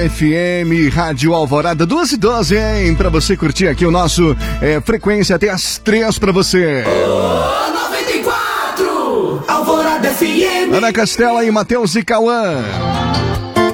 FM, Rádio Alvorada 2:12, hein? Pra você curtir aqui o nosso Frequência até as 3 pra você. 94, Alvorada FM. Ana Castela e Matheus e Cauã.